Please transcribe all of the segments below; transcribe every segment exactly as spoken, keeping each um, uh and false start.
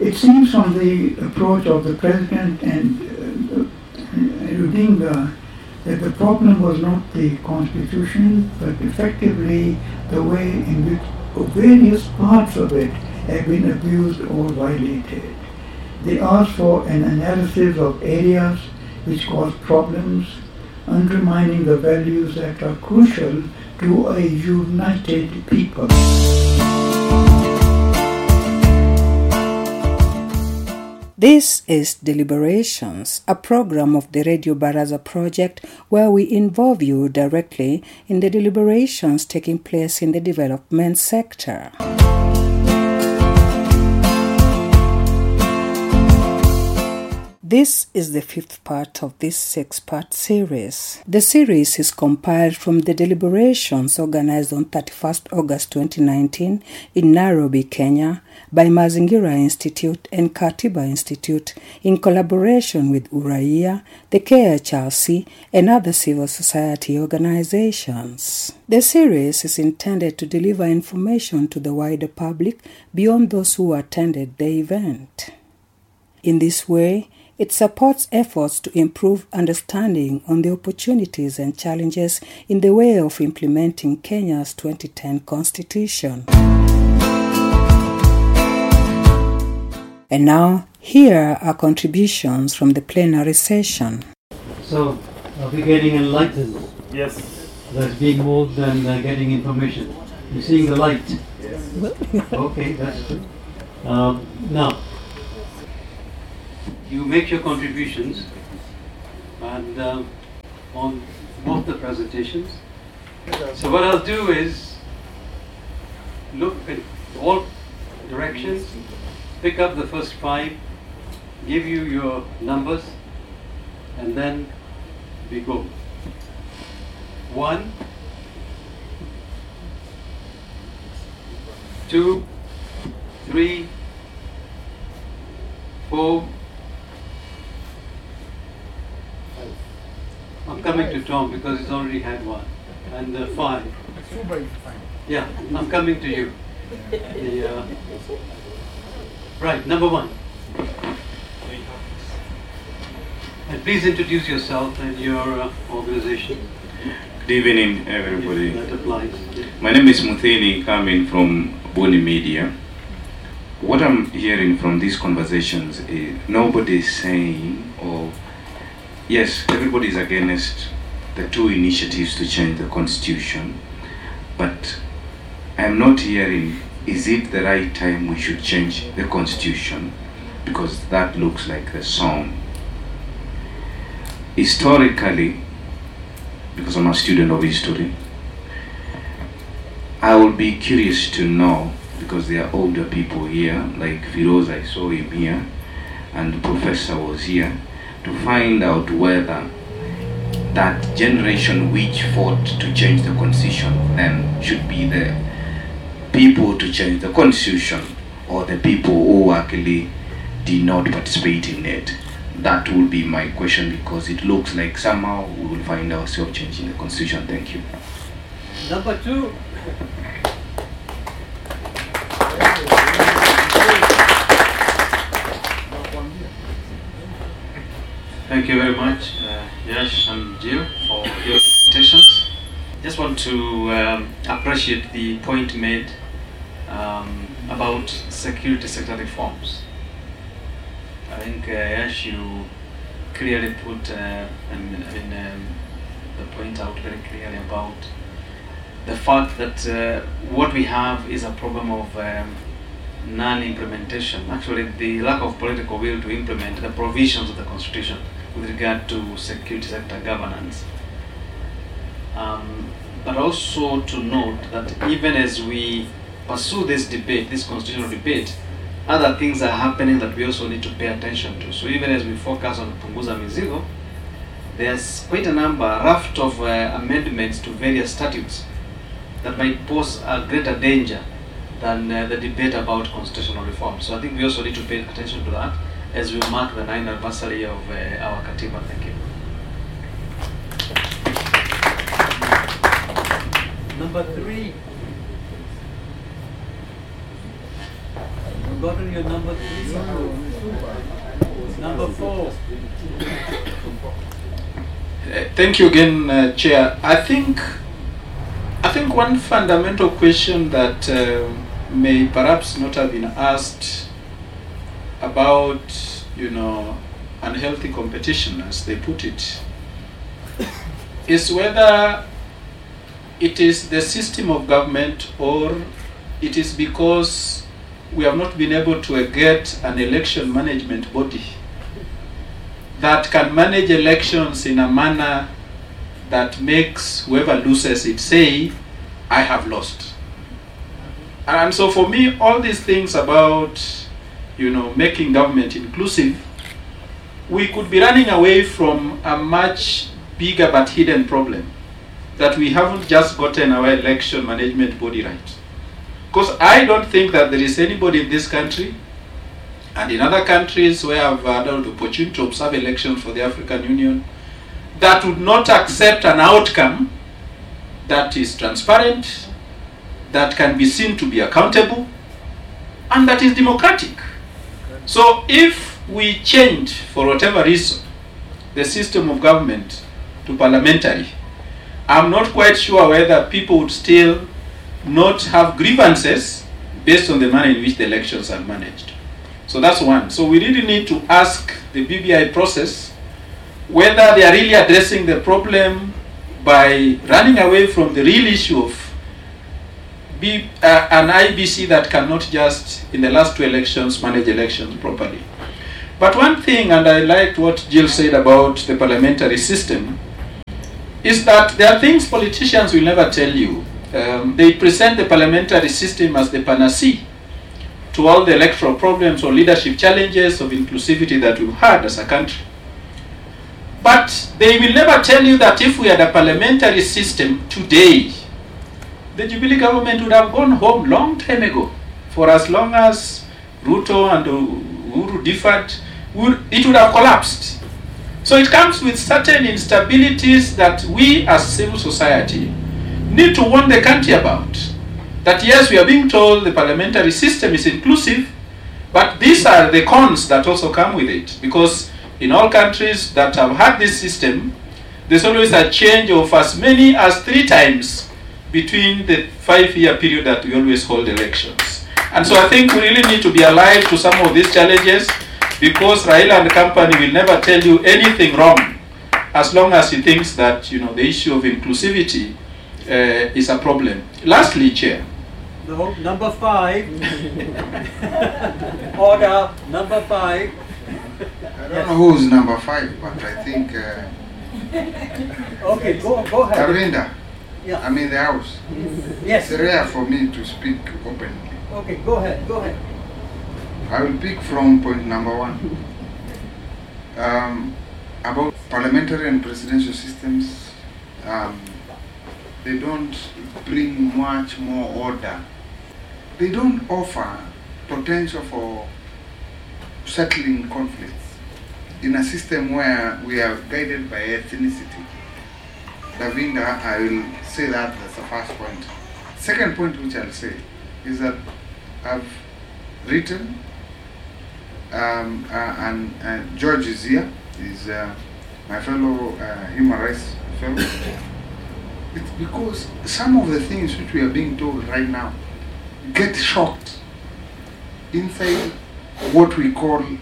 It seems from the approach of the President and uh, Odinga that the problem was not the Constitution, but effectively the way in which various parts of it have been abused or violated. They asked for an analysis of areas which cause problems, undermining the values that are crucial to a united people. This is Deliberations, a program of the Radio Baraza project where we involve you directly in the deliberations taking place in the development sector. This is the fifth part of this six-part series. The series is compiled from the deliberations organized on thirty-first August twenty nineteen in Nairobi, Kenya, by Mazingira Institute and Katiba Institute in collaboration with Uraia, the K H R C, and other civil society organizations. The series is intended to deliver information to the wider public beyond those who attended the event. In this way, it supports efforts to improve understanding on the opportunities and challenges in the way of implementing Kenya's twenty ten Constitution. And now, here are contributions from the plenary session. So, are we getting enlightened? Yes. That's being more than uh, getting information. You're seeing the light? Yes. Okay, that's good. Um, now, you make your contributions and uh, on both the presentations. So what I'll do is look at all directions, pick up the first five, give you your numbers, and then we go. One, two, three, four. I'm coming to Tom because he's already had one. And uh, five. Yeah, I'm coming to you. The, uh, right, number one. And please introduce yourself and your uh, organization. Good evening, everybody. That applies. My name is Muthini, coming from Boni Media. What I'm hearing from these conversations is nobody is saying, or yes, everybody is against the two initiatives to change the constitution, but I'm not hearing, is it the right time we should change the constitution? Because that looks like the song. Historically, because I'm a student of history, I will be curious to know, because there are older people here, like Firoz, I saw him here, and the professor was here, to find out whether that generation which fought to change the constitution then should be the people to change the constitution or the people who actually did not participate in it. That will be my question, because it looks like somehow we will find ourselves changing the constitution. Thank you. Number two. Thank you very much, uh, Yash and Gio, for your presentations. Just want to um, appreciate the point made um, about security sector reforms. I think, uh, Yash, you clearly put uh, I mean, I mean, um, the point out very clearly about the fact that uh, what we have is a problem of um, non-implementation. Actually, the lack of political will to implement the provisions of the Constitution with regard to security sector governance. Um, but also to note that even as we pursue this debate, this constitutional debate, other things are happening that we also need to pay attention to. So even as we focus on Punguza Mizigo, there's quite a number, a raft of uh, amendments to various statutes that might pose a greater danger than uh, the debate about constitutional reform. So I think we also need to pay attention to that as we mark the ninth anniversary of uh, our Katiba. Thank you. Number three. forgotten your number three. Number four. Uh, thank you again, uh, Chair. I think, I think one fundamental question that uh, may perhaps not have been asked about, you know, unhealthy competition, as they put it, is whether it is the system of government or it is because we have not been able to get an election management body that can manage elections in a manner that makes whoever loses it say, I have lost. And so for me, all these things about, you know, making government inclusive, we could be running away from a much bigger but hidden problem, that we haven't just gotten our election management body right. Because I don't think that there is anybody in this country and in other countries where I've had the opportunity to observe elections for the African Union that would not accept an outcome that is transparent, that can be seen to be accountable, and that is democratic. So if we change, for whatever reason, the system of government to parliamentary, I'm not quite sure whether people would still not have grievances based on the manner in which the elections are managed. So that's one. So we really need to ask the B B I process whether they are really addressing the problem by running away from the real issue of B, uh, an I B C that cannot just, in the last two elections, manage elections properly. But one thing, and I liked what Jill said about the parliamentary system, is that there are things politicians will never tell you. Um, they present the parliamentary system as the panacea to all the electoral problems or leadership challenges of inclusivity that we've had as a country. But they will never tell you that if we had a parliamentary system today, the Jubilee government would have gone home long time ago. For as long as Ruto and Uhuru differed, it would have collapsed. So it comes with certain instabilities that we as civil society need to warn the country about. That yes, we are being told the parliamentary system is inclusive, but these are the cons that also come with it. Because in all countries that have had this system, there's always a change of as many as three times between the five-year period that we always hold elections. And so I think we really need to be alive to some of these challenges, because Raila and company will never tell you anything wrong as long as he thinks that, you know, the issue of inclusivity uh, is a problem. Lastly, Chair. No, number five. Order, number five. I don't know who's number five, but I think... Uh, okay, go, go ahead. Karinda, yeah. I'm in the house. Yes. It's rare for me to speak openly. Okay, go ahead, go ahead. I will pick from point number one. Um, about parliamentary and presidential systems, um, they don't bring much more order. They don't offer potential for settling conflicts in a system where we are guided by ethnicity. Davinda, I will say that as the first point. Second point which I'll say is that I've written, um, uh, and uh, George is here, is uh, my fellow uh, human rights fellow. It's because some of the things which we are being told right now get shocked inside what we call uh,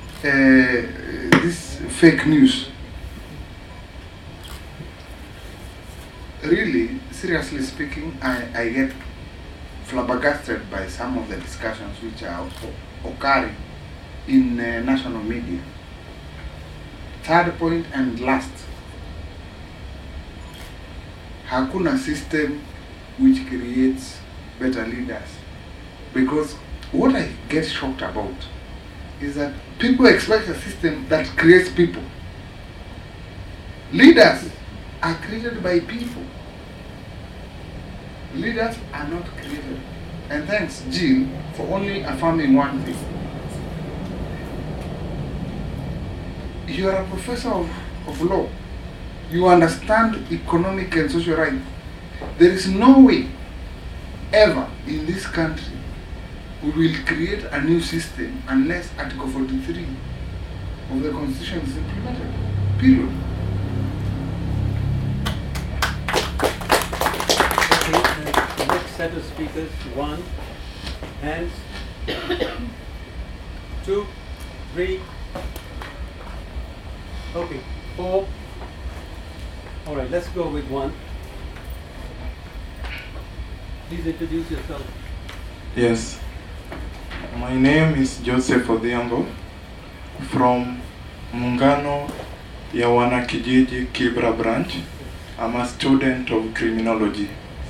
this fake news. Really, seriously speaking, I, I get flabbergasted by some of the discussions which are occurring in uh, national media. Third point and last, hakuna system which creates better leaders. Because what I get shocked about is that people expect a system that creates people. Leaders are created by people. Leaders are not created. And thanks, Jill, for only affirming one thing. You are a professor of, of law. You understand economic and social rights. There is no way ever in this country we will create a new system unless Article forty-three of the Constitution is implemented. Period. Okay, the next set of speakers, one, hands, two, three, okay, four. All right, let's go with one. Please introduce yourself. Yes. My name is Joseph Odhiambo from Muungano ya Wanakijiji Kibra branch. I'm a student of criminology.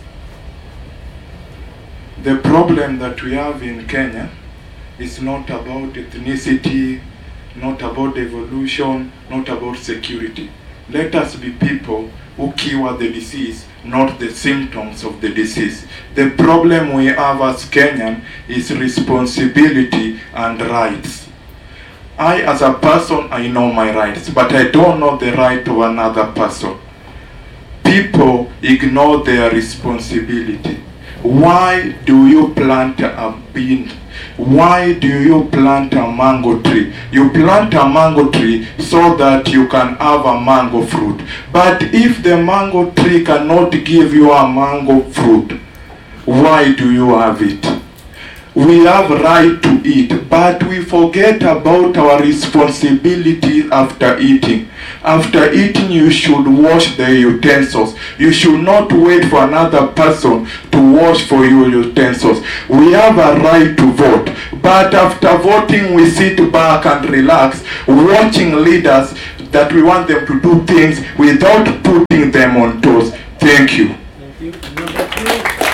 The problem that we have in Kenya is not about ethnicity, not about evolution, not about security. Let us be people who cure the disease, not the symptoms of the disease. The problem we have as Kenyan is responsibility and rights. I, as a person, I know my rights, but I don't know the right of another person. People ignore their responsibility. Why do you plant a bean? Why do you plant a mango tree? You plant a mango tree so that you can have a mango fruit. But if the mango tree cannot give you a mango fruit, why do you have it? We have right to eat, but we forget about our responsibility after eating. After eating, you should wash the utensils. You should not wait for another person to wash for your utensils. We have a right to vote, but after voting, we sit back and relax, watching leaders that we want them to do things without putting them on toes. Thank you. Thank you. Number two.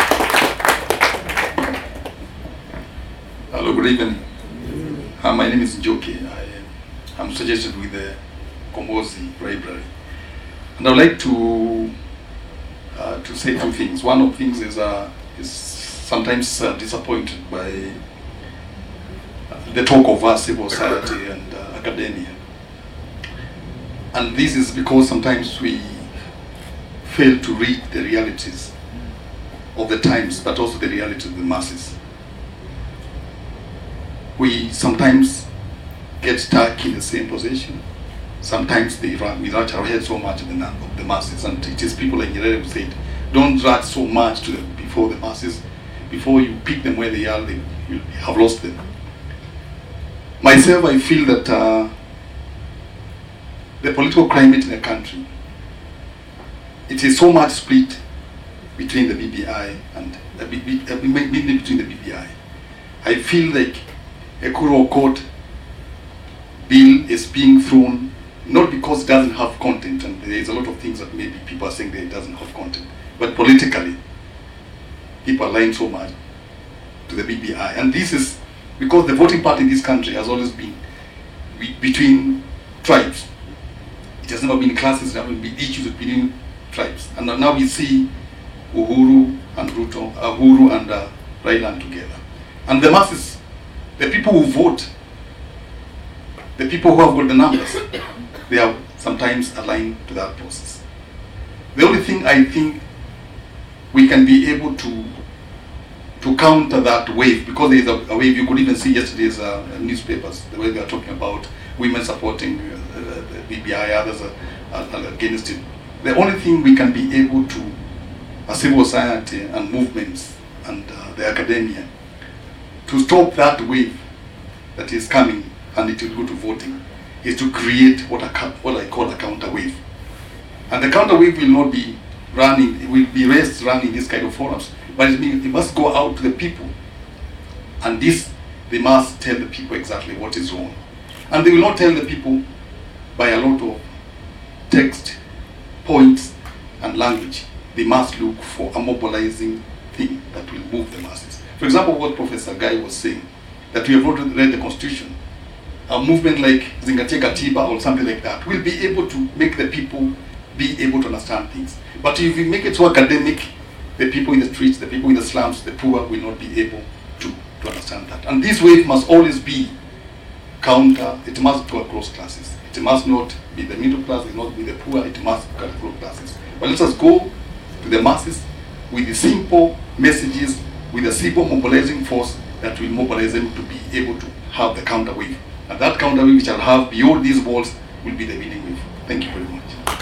Hello, good evening. Uh, my name is Njoki. I am suggested with the Kombozi Library. And I would like to uh, to say two things. One of the things is, uh, is sometimes uh, disappointed by uh, the talk of our civil society and uh, academia. And this is because sometimes we fail to read the realities of the times, but also the realities of the masses. We sometimes get stuck in the same position. Sometimes they run, we rush our head so much in the, of the masses, and it is people like Nyerere who said, don't rush so much to the, before the masses. Before you pick them where they are, they, you have lost them. Myself, I feel that uh, the political climate in the country, it is so much split between the B B I and uh, be, be, uh, mainly between the B B I. I feel like a Kuru Court bill is being thrown not because it doesn't have content, and there is a lot of things that maybe people are saying that it doesn't have content, but politically, people are lying so much to the B B I. And this is because the voting part in this country has always been be between tribes. It has never been classes, there have been issues between tribes. And now we see Uhuru and Ruto, uh, Uhuru and uh, Raila together. And the masses, the people who vote, the people who have got the numbers, they are sometimes aligned to that process. The only thing I think we can be able to to counter that wave, because there is a, a wave. You could even see yesterday's uh, newspapers, the way they are talking about women supporting uh, the B B I, others are, are, are against it. The only thing we can be able to, as civil society and movements and uh, the academia, to stop that wave that is coming and it will go to voting, is to create what, a, what I call a counter wave. And the counter wave will not be running, it will be raised running these kind of forums, but it, it must go out to the people. And this, they must tell the people exactly what is wrong. And they will not tell the people by a lot of text, points, and language. They must look for a mobilizing thing that will move the masses. For example, what Professor Guy was saying, that we have not read the Constitution. A movement like Zingatia Katiba or something like that will be able to make the people be able to understand things. But if we make it so academic, the people in the streets, the people in the slums, the poor will not be able to, to understand that. And this wave must always be counter, it must go across classes. It must not be the middle class, it must be the poor, it must go across classes. But let us go to the masses with the simple messages, with a simple mobilizing force that will mobilize them to be able to have the counter wave. And that counter wave, which shall have beyond these walls, will be the winning wave. Thank you very much.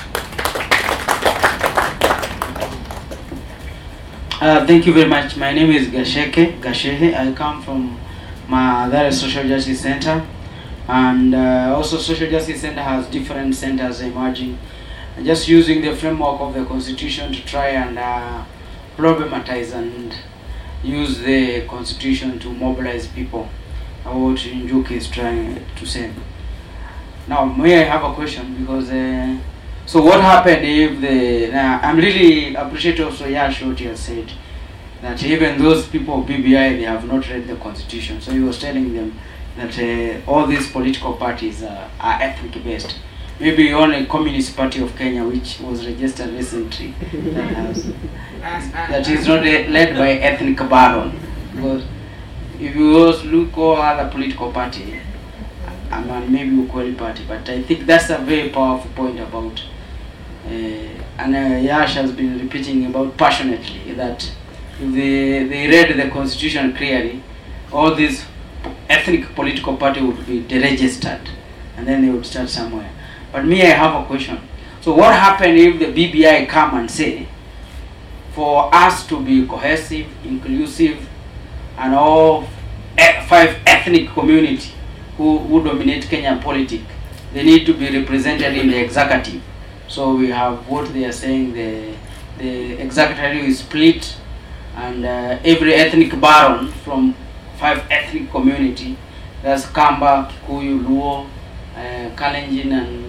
Uh, thank you very much. My name is Gasheke Gashehe. I come from Mathare Social Justice Center, and uh, also Social Justice Center has different centers emerging, and just using the framework of the Constitution to try and uh, problematize and use the Constitution to mobilize people. What Njuki is trying to say. Now, may I have a question? Because uh, so what happened if the? Now, I'm really appreciative of Yash what you have said, that even those people of B B I, they have not read the Constitution. So he was telling them that uh, all these political parties uh, are ethnic based. Maybe only Communist Party of Kenya, which was registered recently, that, has, that is not uh, led by ethnic baron. Because if you also look all other political party, I mean, maybe Ukweli Party, but I think that's a very powerful point about, uh, and uh, Yash has been repeating about passionately that if they, they read the Constitution clearly, all these ethnic political party would be deregistered, and then they would start somewhere. But me, I have a question. So what happened if the B B I come and say, for us to be cohesive, inclusive, and all five ethnic community who, who dominate Kenyan politics, they need to be represented in the executive. So we have what they are saying, the, the executive is split, and uh, every ethnic baron from five ethnic community, that's Kamba, Kikuyu, Luo, uh, Kalenjin, and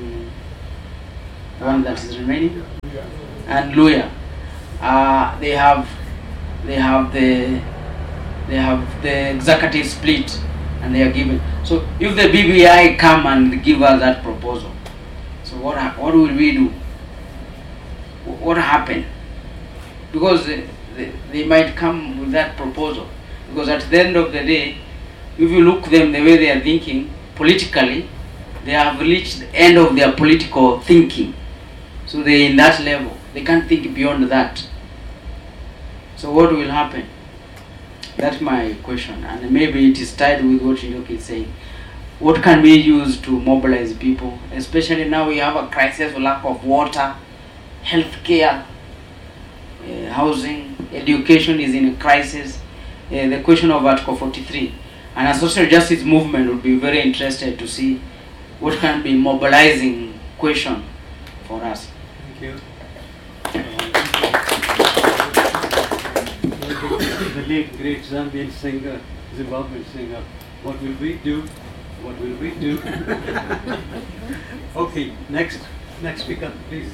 one that is remaining, and Luya. Uh, they have, they have the They have the executive split, and they are given. So if the B B I come and give us that proposal, so what what will we do? What happened? Because they, they, they might come with that proposal. Because at the end of the day, if you look them the way they are thinking politically, they have reached the end of their political thinking. So they're in that level. They can't think beyond that. So what will happen? That's my question, and maybe it is tied with what Njoki is saying. What can we use to mobilize people, especially now we have a crisis of lack of water, healthcare, uh, housing, education is in a crisis. Uh, the question of Article forty-three, and a social justice movement would be very interested to see what can be mobilizing question for us. Thank you. The late great Zambian singer, Zimbabwean singer, what will we do? What will we do? Okay, next, next speaker, please.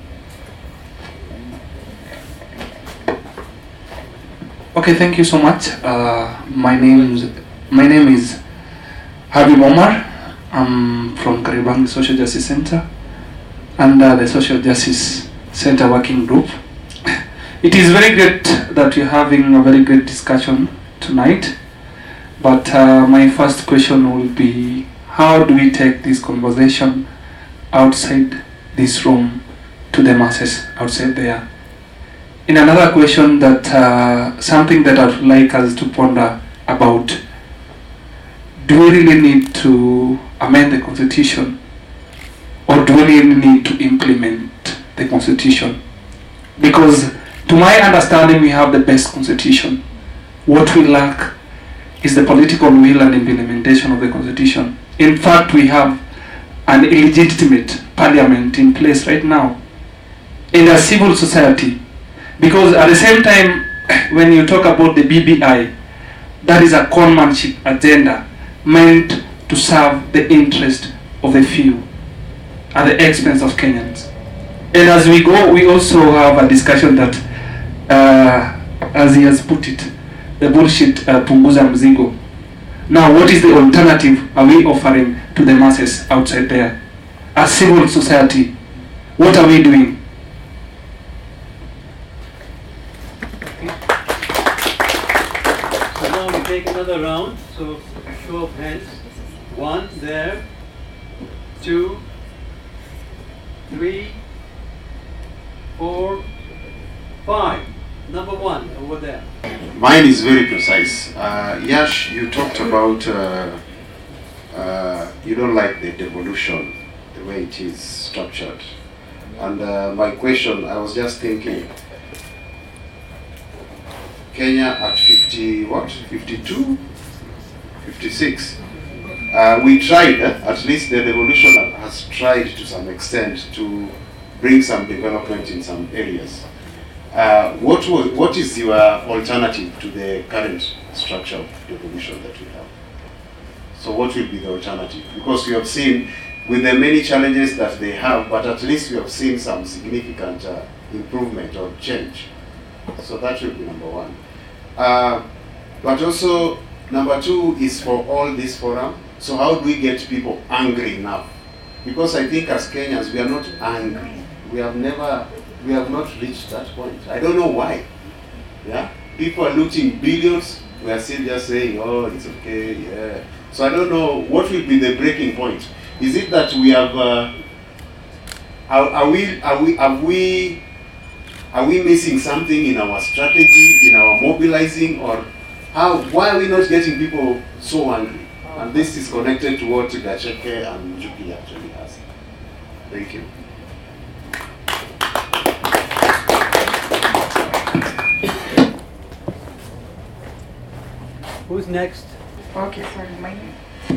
Okay, thank you so much. Uh, my name is my name is Habib Omar. I'm from Kariobangi Social Justice Center, under the Social Justice Center Working Group. It is very great that you're having a very great discussion tonight, but uh, my first question will be, how do we take this conversation outside this room to the masses outside there? In another question, that uh, something that I'd like us to ponder about, do we really need to amend the Constitution, or do we really need to implement the Constitution? Because to my understanding, we have the best Constitution. What we lack is the political will and implementation of the Constitution. In fact, we have an illegitimate parliament in place right now in a civil society. Because at the same time, when you talk about the B B I, that is a conmanship agenda meant to serve the interest of the few at the expense of Kenyans. And as we go, we also have a discussion that, uh, as he has put it, the bullshit uh, punguza mzigo. Now, what is the alternative are we offering to the masses outside there? As civil society, what are we doing? So now we take another round. So show of hands. One there, two, three, four, five. Number one, over there. Mine is very precise. Uh, Yash, you talked about uh, uh, you don't like the devolution, the way it is structured. And uh, my question, I was just thinking, Kenya at fifty, what, fifty-two, fifty-six. Uh, we tried, eh? At least the devolution has tried to some extent to bring some development in some areas. Uh, what was, what is your alternative to the current structure of devolution that we have? So what will be the alternative? Because we have seen, with the many challenges that they have, but at least we have seen some significant uh, improvement or change. So that will be number one. Uh, but also, number two is for all this forum. So how do we get people angry enough? Because I think as Kenyans, we are not angry. We have never, we have not reached that point. I don't know why. Yeah, people are looting billions. We are still just saying, oh, it's okay, yeah. So I don't know what will be the breaking point. Is it that we have, uh, are, are we, are we, have we, are we missing something in our strategy, in our mobilizing, or how? Why are we not getting people so angry? And this is connected to what Gacheke and Juki actually has. Thank you. Who's next? Okay, sorry, my name.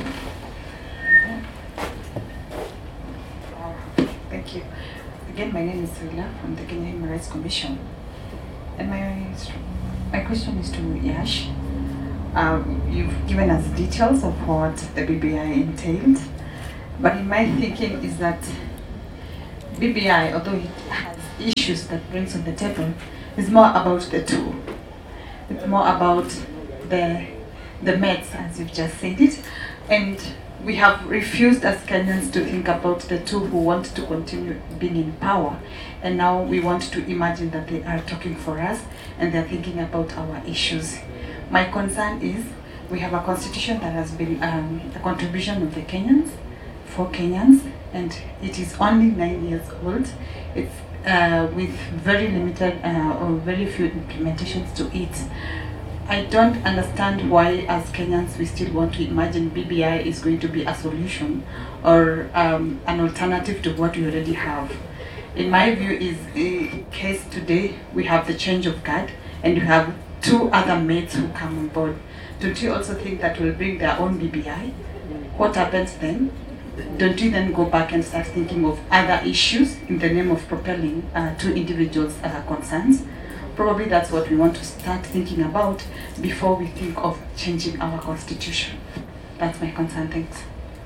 Oh, thank you. Again, my name is Srila from the Kenya Human Rights Commission. And my, my question is to Yash. Um, you've given us details of what the B B I entailed, but in my thinking is that B B I, although it has issues that brings on the table, is more about the tool. It's more about the the meds, as you've just said it, and we have refused as Kenyans to think about the two who want to continue being in power, and now we want to imagine that they are talking for us and they're thinking about our issues. My concern is we have a constitution that has been um, a contribution of the Kenyans, for Kenyans, and it is only nine years old. It's uh, with very limited uh, or very few implementations to it. I don't understand why as Kenyans we still want to imagine B B I is going to be a solution or um, an alternative to what we already have. In my view is the case today, we have the change of guard and you have two other mates who come on board. Don't you also think that will bring their own B B I? What happens then? Don't you then go back and start thinking of other issues in the name of propelling uh, two individuals' uh, concerns? Probably that's what we want to start thinking about before we think of changing our constitution. That's my concern. Thanks.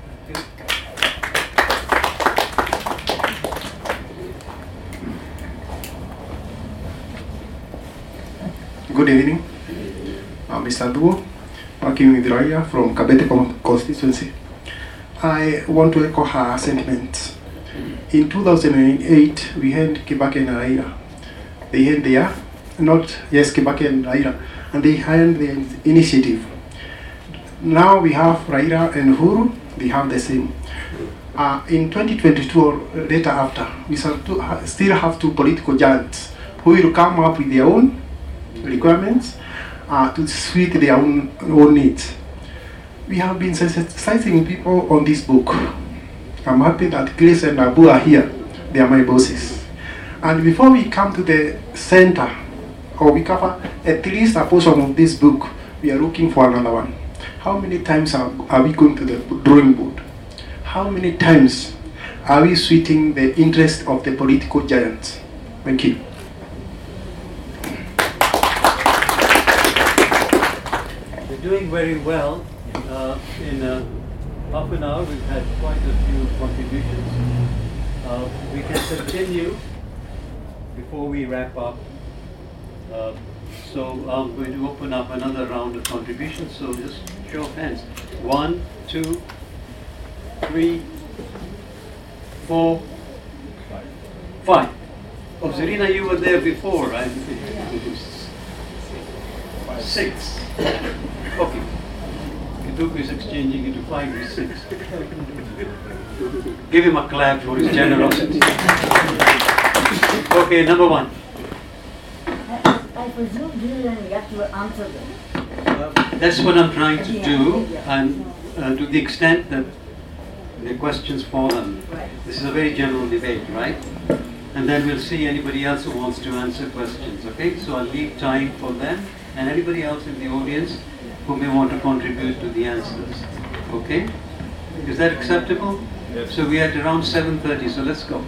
Good evening. I'm Mister Duo, working with Raya from Kabete constituency. I want to echo her sentiments. In two thousand eight, we had Kibaki and Raila. They had their, not, yes, Kibaki and Raila, and they had the initiative. Now we have Raila and Uhuru, they have the same. Uh, in twenty twenty-two or later after, we still have two political giants who will come up with their own requirements uh, to suit their own, own needs. We have been sensitizing people on this book. I'm happy that Grace and Abu are here. They are my bosses. And before we come to the center, or we cover at least a portion of this book, we are looking for another one. How many times are, are we going to the drawing board? How many times are we suiting the interest of the political giants? Thank you. We're doing very well. Uh, in uh, half an hour, we've had quite a few contributions. Uh, we can continue before we wrap up. Uh, so I'm going to open up another round of contributions. So just show of hands. One, two, three, four, five. Oh, Serena, you were there before, right? Six. Okay. Kiduku is exchanging into five and six. Give him a clap for his generosity. Okay, number one. I presume you then have to answer them. Uh, that's what I'm trying to do, and uh, to the extent that the questions fall on. This is a very general debate, right? And then we'll see anybody else who wants to answer questions, okay? So I'll leave time for them and anybody else in the audience who may want to contribute to the answers, okay? Is that acceptable? Yes. So we are at around seven thirty, so let's go.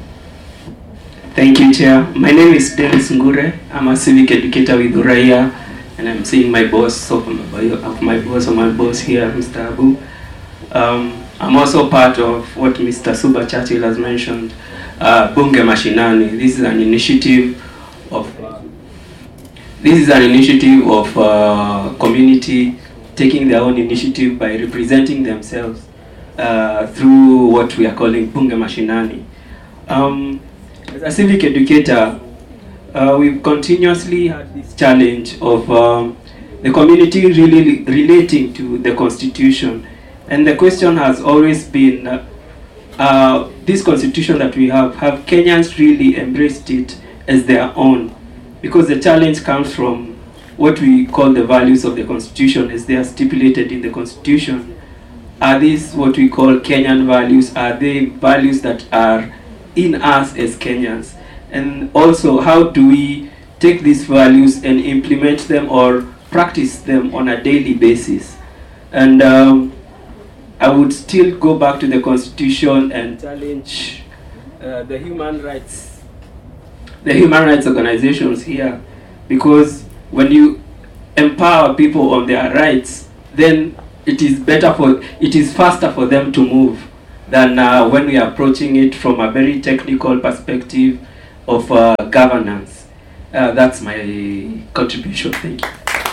Thank you, Chair. My name is Dennis Ngure. I'm a civic educator with Uraia, and I'm seeing my boss of my, of my boss or my boss here, Mister Abu. Um, I'm also part of what Mister Suba Churchill has mentioned, uh, Bunge Mashinani. This is an initiative of uh, this is an initiative of uh, community taking their own initiative by representing themselves uh, through what we are calling Bunge Mashinani. Um, As a civic educator, uh, we've continuously had this challenge of um, the community really relating to the Constitution. And the question has always been, uh, uh, this Constitution that we have, have Kenyans really embraced it as their own? Because the challenge comes from what we call the values of the Constitution as they are stipulated in the Constitution. Are these what we call Kenyan values? Are they values that are in us as Kenyans? And also, how do we take these values and implement them or practice them on a daily basis? And um, I would still go back to the Constitution and challenge uh, the human rights, the human rights organizations here, because when you empower people on their rights, then it is better for, it is faster for them to move than uh, when we are approaching it from a very technical perspective of uh, governance. Uh, that's my contribution. Thank you.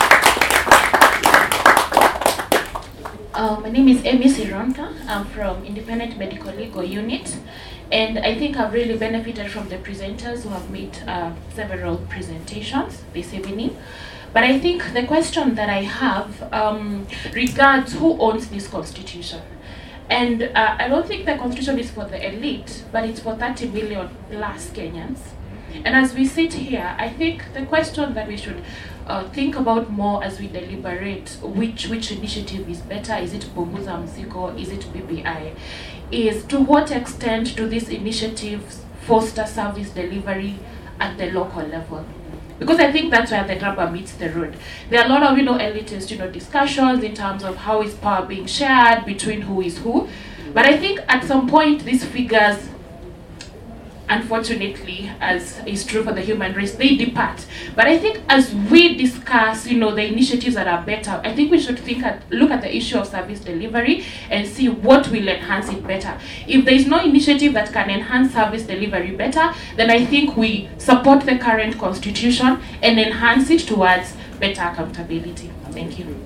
Uh, my name is Amy Sironka. I'm from Independent Medical Legal Unit, and I think I've really benefited from the presenters who have made uh, several presentations this evening. But I think the question that I have um, regards who owns this constitution. And uh, I don't think the constitution is for the elite, but it's for thirty million plus Kenyans. And as we sit here, I think the question that we should uh, think about more as we deliberate which which initiative is better, is it Punguza Mzigo, is it B B I, is to what extent do these initiatives foster service delivery at the local level? Because I think that's where the rubber meets the road. There are a lot of, you know, elitist, you know, discussions in terms of how is power being shared between who is who. But I think at some point these figures, unfortunately, as is true for the human race, they depart. But I think as we discuss, you know, the initiatives that are better, I think we should think at, look at the issue of service delivery and see what will enhance it better. If there is no initiative that can enhance service delivery better, then I think we support the current constitution and enhance it towards better accountability. Thank you.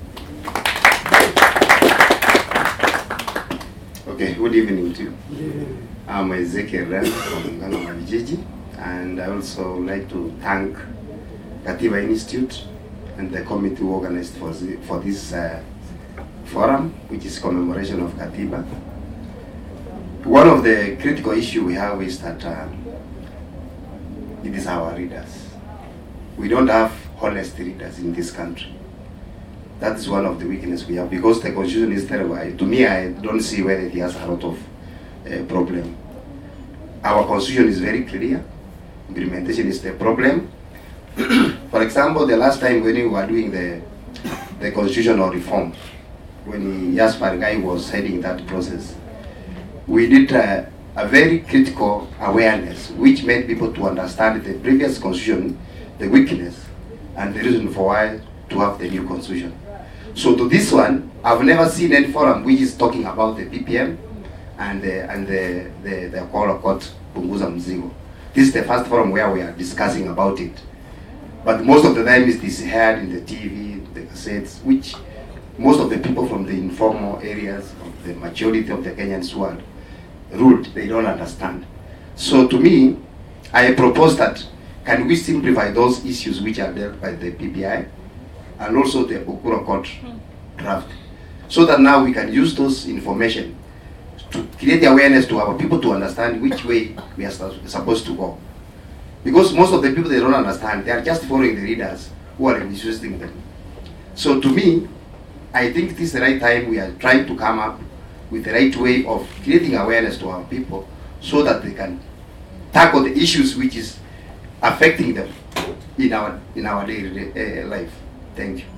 Okay, good evening to you. I'm Ezekiel Ren from Ghana Mavijiji, and I also like to thank Katiba Institute and the committee who organized for, the, for this uh, forum, which is commemoration of Katiba. One of the critical issues we have is that uh, it is our readers. We don't have honest readers in this country. That is one of the weaknesses we have, because the constitution is terrible. To me, I don't see whether it has a lot of Uh, problem. Our constitution is very clear. Implementation is the problem. For example, the last time when we were doing the the constitutional reform, when Yas Fargai was heading that process, we did uh, a very critical awareness, which made people to understand the previous constitution, the weakness, and the reason for why to have the new constitution. So to this one, I've never seen any forum which is talking about the P P M and the and the the, the call court Punguza Mzigo. This is the first forum where we are discussing about it. But most of the time it is heard in the T V, the cassettes, which most of the people from the informal areas, of the majority of the Kenyans who are ruled, they don't understand. So to me, I propose that can we simplify those issues which are dealt by the P P I and also the Okura Court draft, so that now we can use those information to create awareness to our people to understand which way we are supposed to go. Because most of the people, they don't understand. They are just following the leaders who are instructing them. So to me, I think this is the right time we are trying to come up with the right way of creating awareness to our people so that they can tackle the issues which is affecting them in our in our daily uh, life. Thank you.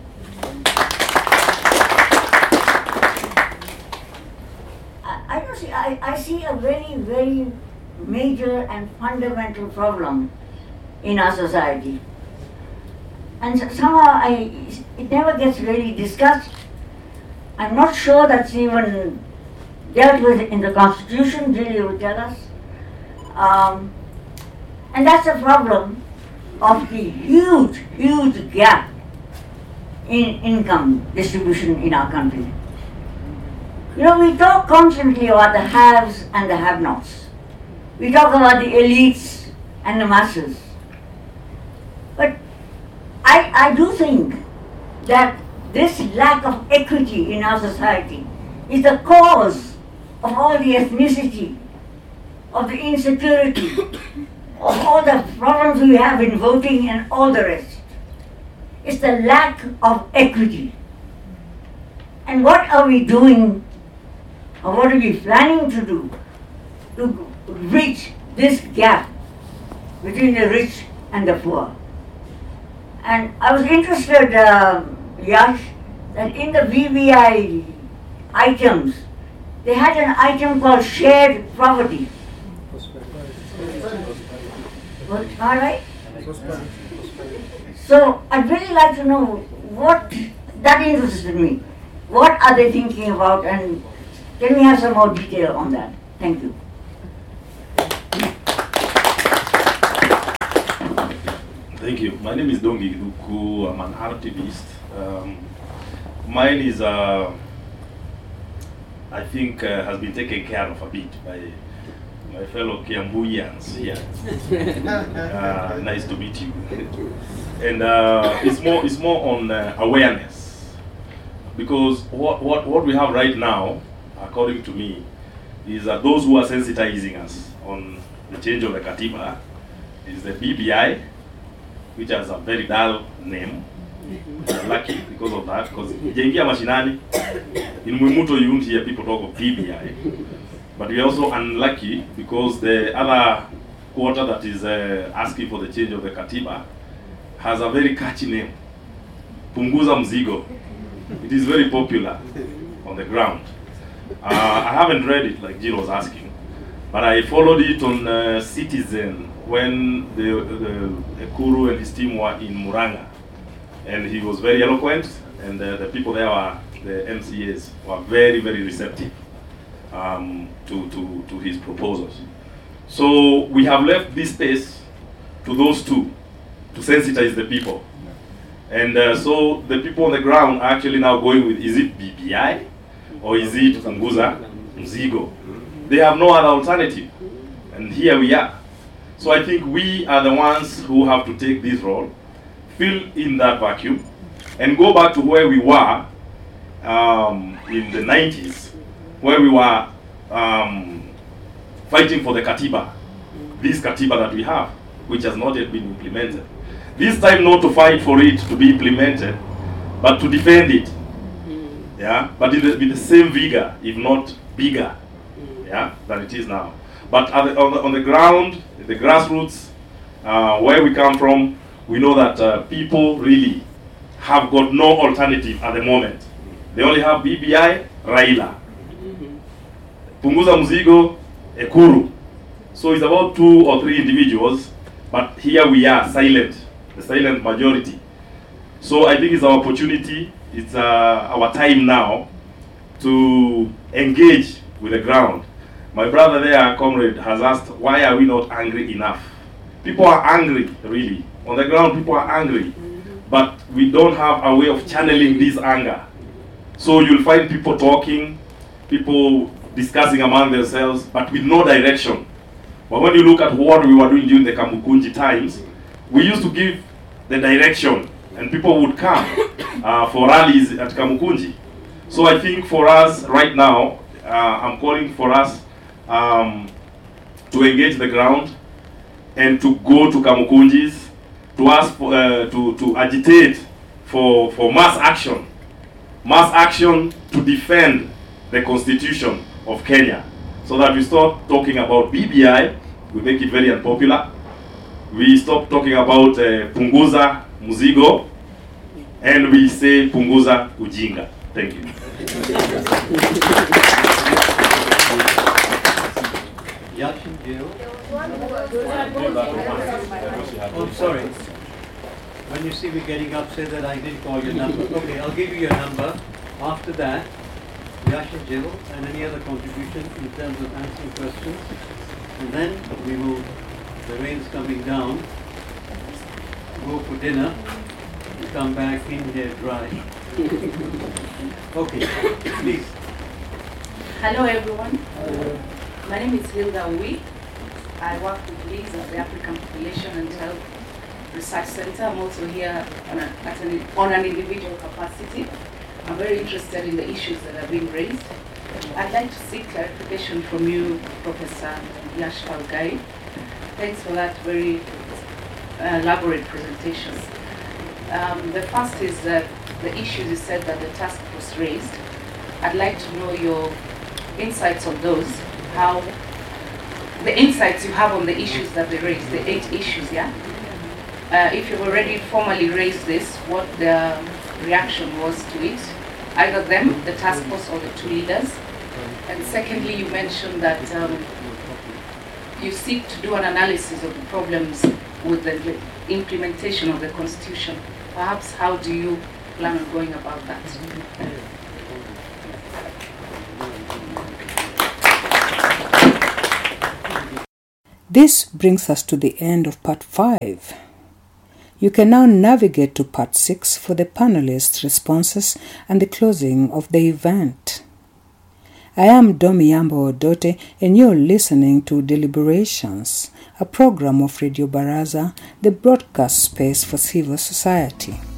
I don't see, I, I see a very, very major and fundamental problem in our society. And so- somehow I, it never gets really discussed. I'm not sure that's even dealt with in the Constitution, really will tell us. Um, and that's the problem of the huge, huge gap in income distribution in our country. You know, we talk constantly about the haves and the have-nots. We talk about the elites and the masses. But I, I do think that this lack of equity in our society is the cause of all the ethnicity, of the insecurity, of all the problems we have in voting and all the rest. It's the lack of equity. And what are we doing, or what are we planning to do to bridge this gap between the rich and the poor? And I was interested, uh, Yash, that in the V B I items, they had an item called shared poverty. What, all right? So I'd really like to know what, that interested me. What are they thinking about, and can we have some more detail on that? Thank you. Thank you. My name is Dongi Duku. I'm an activist. Um, mine is, uh, I think, uh, has been taken care of a bit by my fellow Kiambuyans here. uh, nice to meet you. And uh, it's more, it's more on uh, awareness, because what, what what we have right now, according to me, is that those who are sensitizing us on the change of the Katiba is the B B I, which has a very dull name. We're lucky because of that, because Jengia Mashinani, in Mwimuto you won't hear people talk of B B I. But we're also unlucky because the other quarter that is uh, asking for the change of the Katiba has a very catchy name, Punguza Mzigo. It is very popular on the ground. Uh, I haven't read it like Jill was asking, but I followed it on uh, Citizen when the, the Ekuru and his team were in Muranga, and he was very eloquent, and uh, the people there were, the M C As, were very, very receptive um, to, to, to his proposals. So we have left this space to those two to sensitize the people. And uh, so the people on the ground are actually now going with, is it B B I or is it Punguza Mzigo? They have no other alternative. And here we are. So I think we are the ones who have to take this role, fill in that vacuum, and go back to where we were um, in the nineties, where we were um, fighting for the Katiba, this Katiba that we have, which has not yet been implemented. This time not to fight for it to be implemented, but to defend it. Yeah, but in the, with the same vigor, if not bigger, yeah, than it is now. But on the, on the, on the ground, the grassroots, uh, where we come from, we know that uh, people really have got no alternative at the moment. They only have B B I, Raila, Punguza Mzigo, Ekuru. So it's about two or three individuals, but here we are, silent, the silent majority. So I think it's our opportunity, it's uh, our time now to engage with the ground. My brother there, comrade, has asked, why are we not angry enough? People are angry, really. On the ground, people are angry. But we don't have a way of channeling this anger. So you'll find people talking, people discussing among themselves, but with no direction. But when you look at what we were doing during the Kamukunji times, we used to give the direction, and people would come uh, for rallies at Kamukunji. So I think for us right now, uh, I'm calling for us um, to engage the ground, and to go to Kamukunjis to ask for, uh, to, to agitate for, for mass action, mass action to defend the Constitution of Kenya, so that we stop talking about B B I, we make it very unpopular. We stop talking about uh, punguza muzigo, and we say punguza ujinga. Thank you. Oh, sorry. When you see me getting up, say that I didn't call your number. Okay, I'll give you your number. After that, Yash and Jill, and any other contribution in terms of answering questions. And then we will, the rain's coming down, go for dinner, and come back in here dry. Okay, please. Hello everyone. Hello. My name is Hilda Uwi. I work with Liz at the African Population and Health Research Center. I'm also here on, a, at an, on an individual capacity. I'm very interested in the issues that are being raised. I'd like to seek clarification from you, Professor Yash Falgai. Thanks for that very uh, elaborate presentation. Um, the first is that the issues you said that the task force raised. I'd like to know your insights on those, how the insights you have on the issues that they raised, the eight issues, yeah? Uh, if you've already formally raised this, what the reaction was to it, either them, the task force, or the two leaders. And secondly, you mentioned that um, you seek to do an analysis of the problems with the implementation of the Constitution. Perhaps how do you plan on going about that? This brings us to the end of part five. You can now navigate to part six for the panelists' responses and the closing of the event. I am Domiyambo Odote, and you're listening to Deliberations, a program of Radio Baraza, the broadcast space for civil society.